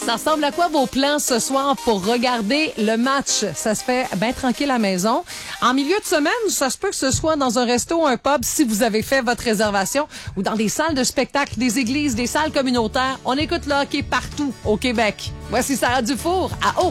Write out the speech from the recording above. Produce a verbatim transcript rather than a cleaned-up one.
Ça ressemble à quoi vos plans ce soir pour regarder le match? Ça se fait bien tranquille à la maison. En milieu de semaine, ça se peut que ce soit dans un resto, un pub, si vous avez fait votre réservation, ou dans des salles de spectacle, des églises, des salles communautaires. On écoute le hockey partout au Québec. Voici Sarah Dufour à O.